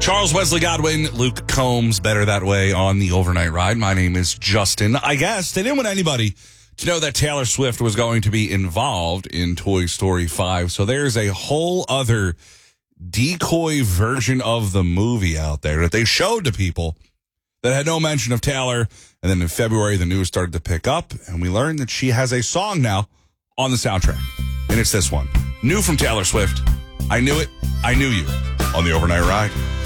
Charles Wesley Godwin, Luke Combs, Better That Way on the Overnight Ride. My name is Justin. I guess they didn't want anybody to know that Taylor Swift was going to be involved in Toy Story 5. So there's a whole other decoy version of the movie out there that they showed to people that had no mention of Taylor. And then in February, the news started to pick up, and we learned that she has a song now on the soundtrack. And it's this one. New from Taylor Swift. I Knew It, I Knew You on the Overnight Ride.